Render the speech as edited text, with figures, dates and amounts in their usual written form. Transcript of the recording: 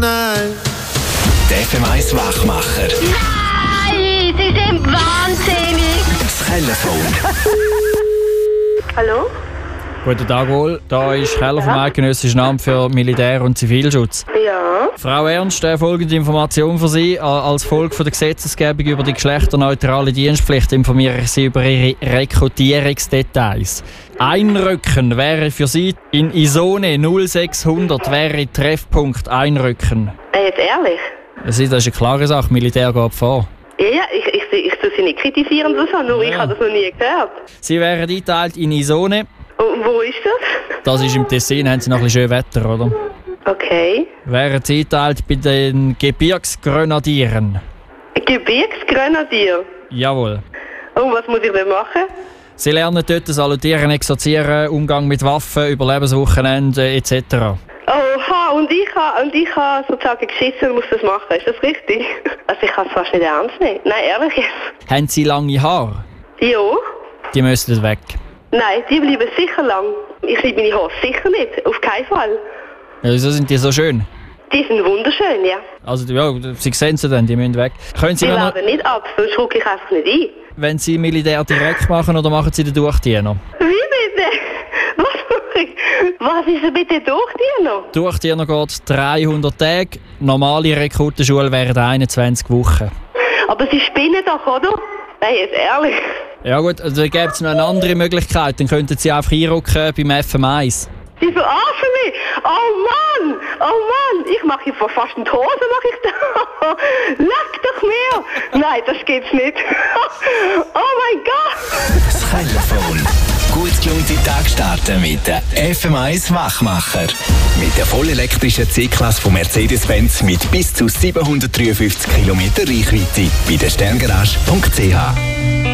nein. Der FM1 Wachmacher. Nein, Sie sind wahnsinnig. Das Telefon. Hallo? Guten Tag wohl, da ist Keller vom Eidgenössischen Amt für Militär- und Zivilschutz. Ja. Frau Ernst, folgende Information für Sie. Als Folge von der Gesetzesgebung über die geschlechterneutrale Dienstpflicht informiere ich Sie über Ihre Rekrutierungsdetails. Einrücken wäre für Sie in Isone 0600 wäre Treffpunkt Einrücken. Jetzt ehrlich? Das ist eine klare Sache, Militär geht vor. Ja, ich tue Sie nicht kritisieren, nur ich habe das noch nie gehört. Sie wären eingeteilt in Isone. Und wo ist das? Das ist im Tessin, haben Sie noch ein bisschen schön Wetter, oder? Okay. Wären Sie eingeteilt bei den Gebirgsgrenadieren. Gebirgsgrenadier? Jawohl. Und was muss ich denn machen? Sie lernen dort Salutieren, Exorzieren, Umgang mit Waffen, Überlebenswochenende etc. Oha, und ich habe sozusagen geschissen und muss das machen, ist das richtig? Also ich kann es fast nicht ernst nehmen. Nein, ehrlich jetzt. Haben Sie lange Haare? Ja. Die müssen weg. Nein, die bleiben sicher lang. Ich liebe meine Haare sicher nicht, auf keinen Fall. Ja, wieso sind die so schön? Die sind wunderschön, ja. Also ja, Sie sehen sie dann, die müssen weg. Können Sie Die noch, werden nicht ab, sonst gucke ich einfach nicht ein. wenn Sie Militär direkt machen oder machen Sie den Durchdiener? Wie bitte? Was mache ich? Was ist denn bitte Durchdiener? Durchdiener geht 300 Tage, normale Rekrutenschule wären 21 Wochen. Aber Sie spinnen doch, oder? Nein, jetzt ehrlich. Ja gut, also da gäbe es noch eine andere Möglichkeit, dann könnten Sie einfach einrücken beim FM1. Sie verarschen mich! Oh Mann! Ich mache hier fast in die Hose, mache ich da! Leck doch mir! Nein, das geht's nicht! Oh mein Gott! Das Telefon. Gut gelaunte Tag starten mit der FM1 Wachmacher. Mit der vollelektrischen C-Klasse von Mercedes-Benz mit bis zu 753 km Reichweite bei der sterngarage.ch.